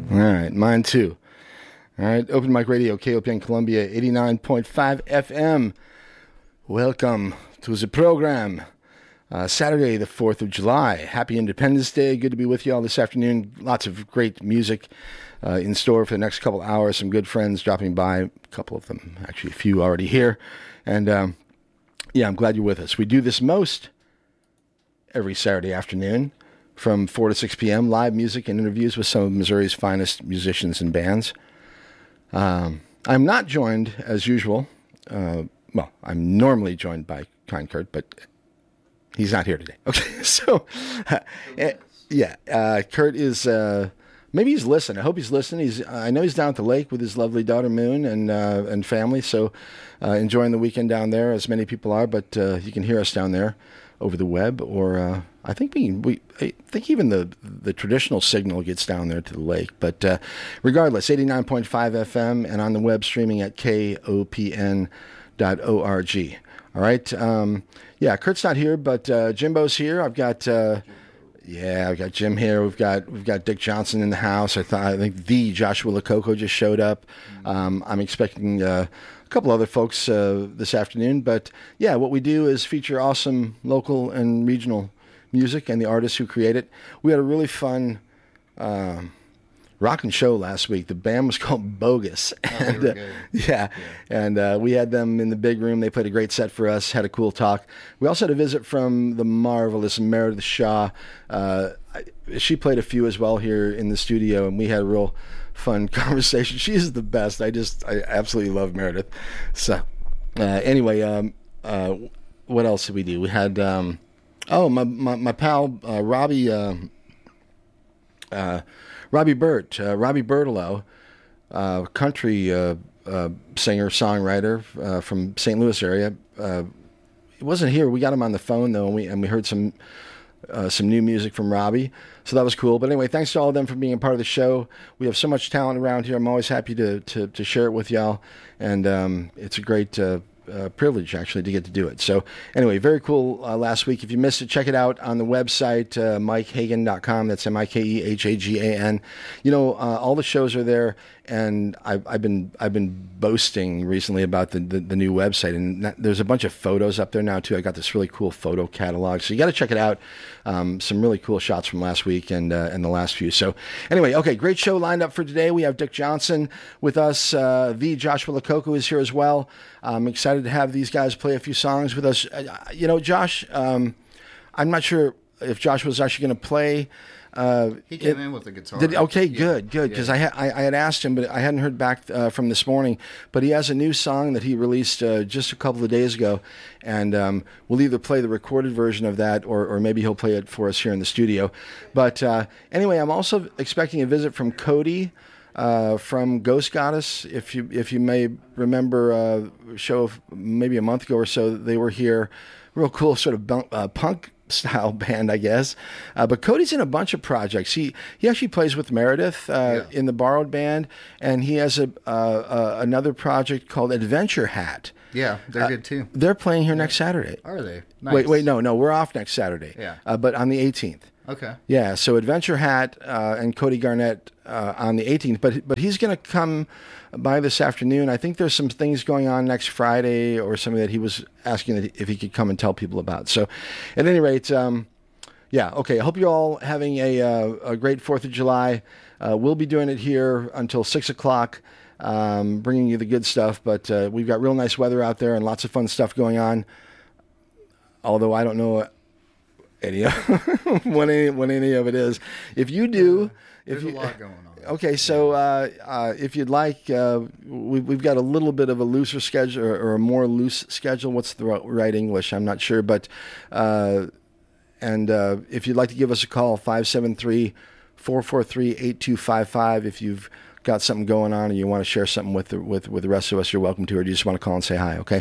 All right, mine too. All right, Open Mic Radio, KOPN Columbia, 89.5 FM. Welcome to the program. Saturday, the 4th of July. Happy Independence Day. Good to be with you all this afternoon. Lots of great music in store for the next couple hours. Some good friends dropping by. A couple of them, actually a few already here. And I'm glad you're with us. We do this most every Saturday afternoon from 4 to 6 p.m. Live music and interviews with some of Missouri's finest musicians and bands. I'm not joined, as usual. I'm normally joined by Kind Kurt, but he's not here today. Okay, so, Kurt is, maybe he's listening. I hope he's listening. I know he's down at the lake with his lovely daughter Moon and family, so enjoying the weekend down there, as many people are, but you can hear us down there over the web, or I think I think even the traditional signal gets down there to the lake. But regardless, 89.5 FM and on the web streaming at kopn.org. All right. Kurt's not here, but Jimbo's here. I've got Jim here. We've got Dick Johnson in the house. I think the Joshua Lococo just showed up. I'm expecting a couple other folks this afternoon. But yeah, what we do is feature awesome local and regional music and the artists who create it. We had a really fun rockin' show last week. The band was called Bogus. And we had them in the big room. They played a great set for us, had a cool talk. We also had a visit from the marvelous Meredith Shaw. She played a few as well here in the studio, and we had a real fun conversation. She's the best. I absolutely love Meredith. So anyway, what else did we do? We had my pal Robbie Burt, Robbie Bertolo, country singer, songwriter from St. Louis area. He wasn't here. We got him on the phone though, and we heard some new music from Robbie, so that was cool. But anyway, thanks to all of them for being a part of the show. We have so much talent around here. I'm always happy to share it with y'all, and it's a great privilege actually to get to do it. So anyway, very cool last week. If you missed it, check it out on the website, MikeHagan.com. That's MikeHagan. All the shows are there, and I've been boasting recently about the new website, and there's a bunch of photos up there now too. I got this really cool photo catalog, so you got to check it out. Some really cool shots from last week and the last few. So anyway, okay, great show lined up for today. We have Dick Johnson with us. The Joshua Lococo is here as well. I'm excited to have these guys play a few songs with us. Josh, I'm not sure if Josh was actually going to play. He came in with the guitar. Good. Because I had asked him, but I hadn't heard back from this morning. But he has a new song that he released just a couple of days ago, and we'll either play the recorded version of that, or maybe he'll play it for us here in the studio. But anyway, I'm also expecting a visit from Cody from Ghost Goddess. If you may remember a show of maybe a month ago or so, they were here. Real cool sort of punk style band, I guess. But Cody's in a bunch of projects. He actually plays with Meredith in the Borrowed Band, and he has another project called Adventure Hat. Yeah, they're good too. They're playing here next Saturday. Are they? Nice. Wait, no, we're off next Saturday. Yeah. But on the 18th. Okay. Yeah, so Adventure Hat and Cody Garnett on the 18th, but he's going to come by this afternoon. I think there's some things going on next Friday or something that he was asking if he could come and tell people about. So at any rate, okay, I hope you're all having a great 4th of July. We'll be doing it here until 6 o'clock, bringing you the good stuff, but we've got real nice weather out there and lots of fun stuff going on, although I don't know when any of it is. If you do, there's a lot going on. Okay, so if you'd like, we've got a little bit of a looser schedule or a more loose schedule. What's the right English? I'm not sure, but if you'd like to give us a call, 573-443-8255. If you've got something going on and you want to share something with the rest of us, you're welcome to, or you just want to call and say hi. Okay,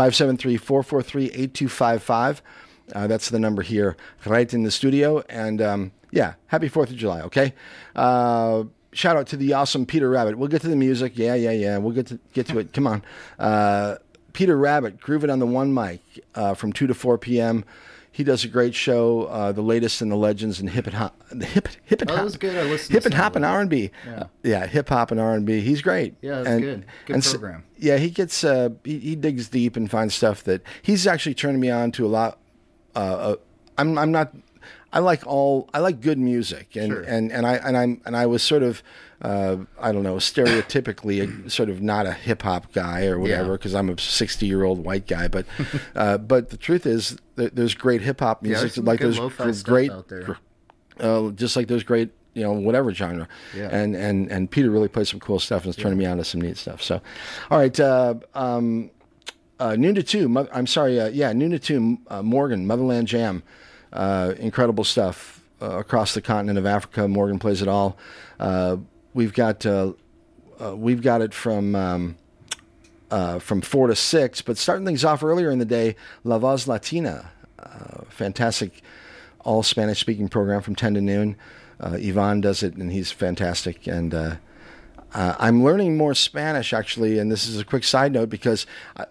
573-443-8255. That's the number here, right in the studio. And happy 4th of July, okay? Shout out to the awesome Peter Rabbit. We'll get to the music. Yeah. We'll get to it. Come on. Peter Rabbit, grooving on the one mic from 2 to 4 p.m. He does a great show, the latest in the legends and hip and hop. Hip and hop. That was good. I listened. Hip and hop and R&B. Yeah, hip hop and R&B. He's great. Yeah, that's good. Good program. Yeah, he gets he digs deep and finds stuff that he's actually turning me on to a lot. I'm not. I like good music, and I was sort of I don't know, stereotypically sort of not a hip hop guy or whatever because I'm a 60-year-old white guy, but the truth is there's great hip hop music, like there's great out there. Just like there's great, whatever genre. Yeah. And Peter really plays some cool stuff and is turning me on to some neat stuff. So, all right, noon to 2. Noon to 2. Morgan, Motherland Jam. Incredible stuff across the continent of Africa. Morgan plays it all. We've got it from 4 to 6, but starting things off earlier in the day, La Voz Latina, fantastic all Spanish speaking program from 10 to noon. Ivan does it, and he's fantastic. And I'm learning more Spanish actually, and this is a quick side note because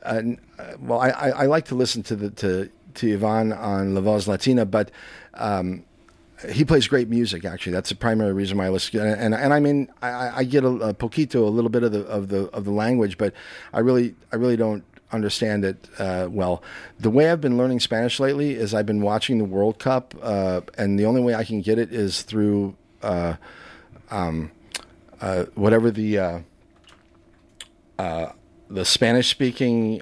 I like to listen to Ivan on La Voz Latina, but he plays great music. Actually, that's the primary reason why I listen. And I mean, I get a little bit of the language, but I really don't understand it well. The way I've been learning Spanish lately is I've been watching the World Cup, and the only way I can get it is through whatever the Spanish speaking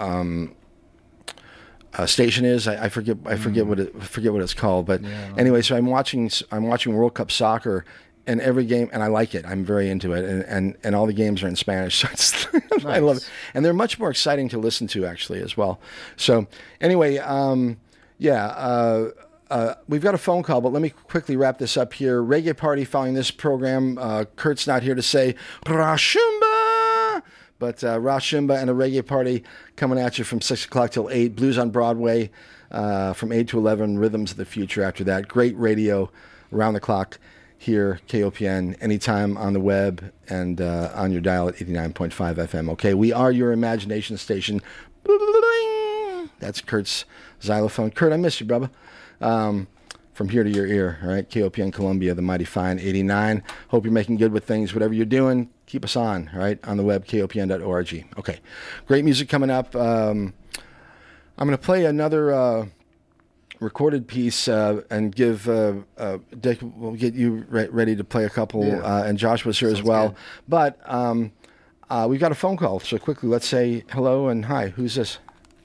station is. I forget what it's called, but anyway, so I'm watching World Cup soccer, and every game, and I like it. I'm very into it, and all the games are in Spanish, so it's nice. I love it, and they're much more exciting to listen to actually as well. So anyway, we've got a phone call, but let me quickly wrap this up here. Reggae Party following this program. Kurt's not here to say Rashumba, but Rashumba and a Reggae Party coming at you from 6 o'clock till 8. Blues on Broadway from 8 to 11. Rhythms of the Future after that. Great radio around the clock here, KOPN, anytime on the web and on your dial at 89.5 FM. Okay, we are your imagination station. That's Kurt's xylophone. Kurt, I miss you, brother. From here to your ear, all right? KOPN Columbia, the mighty fine 89. Hope you're making good with things. Whatever you're doing, keep us on, all right? On the web, kopn.org. Okay, great music coming up. I'm going to play another recorded piece and give Dick, we'll get you ready to play a couple, and Joshua's here as well. Good. But we've got a phone call, so quickly let's say hello and hi. Who's this?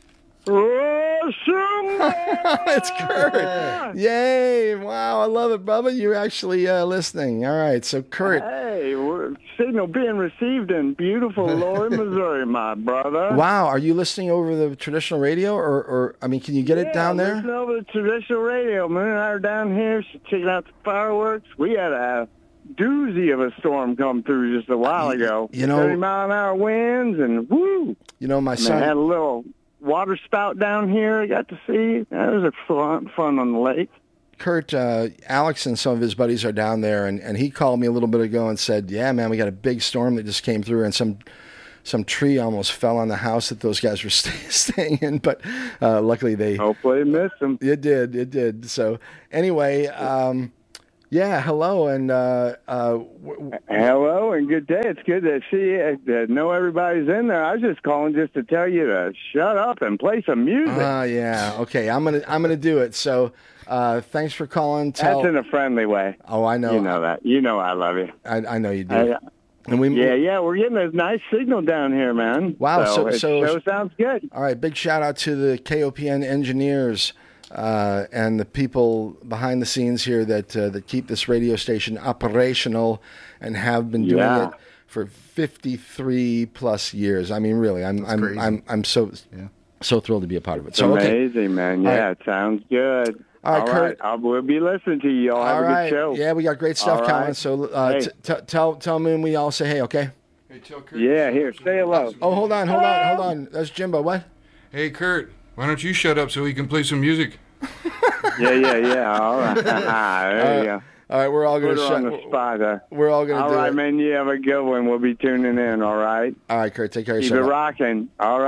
It's Kurt. Yay. Wow, I love it, Bubba. You're actually listening. All right, so Kurt. Hey, signal being received in beautiful Loy, Missouri, my brother. Wow, are you listening over the traditional radio, or I mean, can you get it down there? Listening over the traditional radio. Moon and I are down here checking out the fireworks. We had a doozy of a storm come through just a while ago. 30-mile-an-hour winds, and woo! My son had a little water spout down here I got to see. That was fun on the lake. Kurt, Alex and some of his buddies are down there, and he called me a little bit ago and said, yeah, man, we got a big storm that just came through, and some tree almost fell on the house that those guys were staying in, but luckily they... Hopefully it missed them. It did. So anyway... hello, and hello, and good day. It's good to see you. Know everybody's in there. I was just calling just to tell you to shut up and play some music. Okay, I'm gonna do it. So, thanks for calling. That's in a friendly way. Oh, I know. You know that. You know I love you. I know you do. And we're getting a nice signal down here, man. Wow, so show sounds good. All right, big shout out to the KOPN engineers. And the people behind the scenes here that keep this radio station operational and have been doing it for 53 plus years. I mean, really, I'm so thrilled to be a part of it. So amazing, man. Yeah, it sounds good. All right, Kurt. We'll be listening to you. Y'all have a good show. Yeah, we got great stuff coming. So tell Moon we all say hey, okay? Hey, tell Kurt. Yeah, here, say hello. Oh, hold on. That's Jimbo. What? Hey, Kurt. Why don't you shut up so we can play some music? Yeah. All right. There you go. All right, we're all going to shut. On the spot. We're all going to do it. All right, man. You have a good one. We'll be tuning in. All right. All right, Kurt. Take care of yourself. Keep it rocking. All right.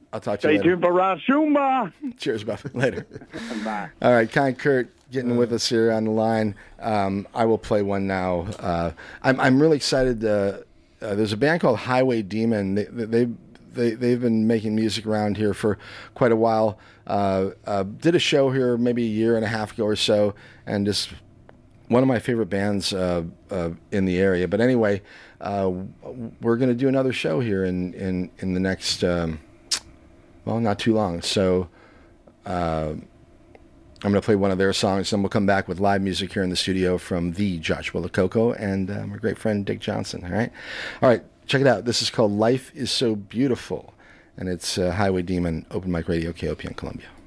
I'll talk to you later. Stay tuned for Rashumba. Cheers, Buff. Later. Bye. All right, Kind Kurt getting with us here on the line. I will play one now. I'm really excited. There's a band called Highway Demon. They've been making music around here for quite a while. Did a show here maybe a year and a half ago or so, and just one of my favorite bands in the area. But anyway, we're going to do another show here in the next, not too long. So I'm going to play one of their songs, and we'll come back with live music here in the studio from the Joshua Lococo and my great friend Dick Johnson. All right, check it out. This is called Life is So Beautiful, and it's Highway Demon, Open Mic Radio, KOPN Columbia.